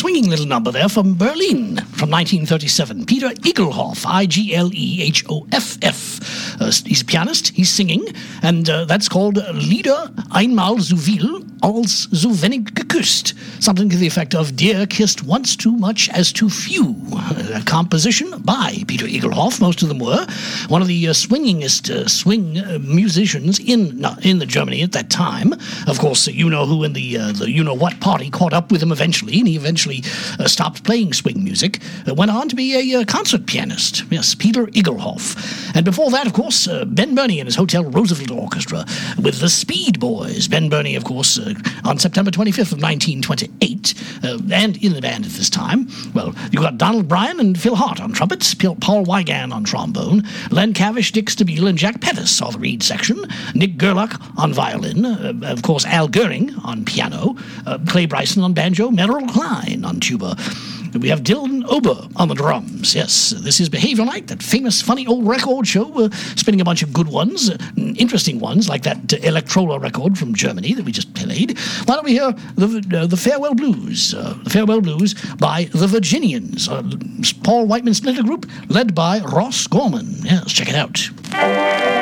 swinging little number there from Berlin from 1937. Peter Igelhoff, Iglehhoff. He's a pianist, he's singing, and that's called Lieder einmal so viel als so wenig geküsst. Something to the effect of Dear Kissed Once Too Much as Too Few. A composition by Peter Igelhoff, most of them were. One of the swingingest swing musicians in the Germany at that time. Of course, you know who in the you-know-what party caught up with him eventually, and he eventually stopped playing swing music. Went on to be a concert pianist. Yes, Peter Igelhoff. And before that, of course, Ben Burney and his Hotel Roosevelt Orchestra with the Speed Boys. Ben Burney, of course, on September 25th of 1928, and in the band at this time. Well, you got Donald Bryan and Phil Hart on trumpets, Paul Wigan on trombone, Len Cavish, Dick Stabile, and Jack Pettis saw the reed section, Nick Gerlach on violin, of course, Al Goering on piano, Clay Bryson on banjo, Merrill Klein on tuba. We have Dylan Ober on the drums. Yes, this is Behavior Night, that famous, funny old record show, spinning a bunch of good ones, interesting ones, like that Electrola record from Germany that we just played. Why don't we hear the Farewell Blues? The Farewell Blues by the Virginians, Paul Whiteman Splinter Group, led by Ross Gorman. Yes, check it out.